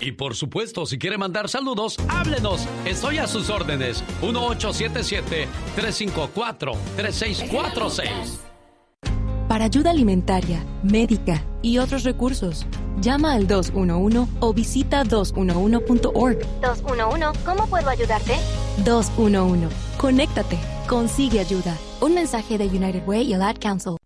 Y por supuesto, si quiere mandar saludos, háblenos. Estoy a sus órdenes. 1877-354-3646. Para ayuda alimentaria, médica y otros recursos, llama al 211 o visita 211.org. 211, ¿cómo puedo ayudarte? 211. Conéctate. Consigue ayuda. Un mensaje de United Way y el Ad Council.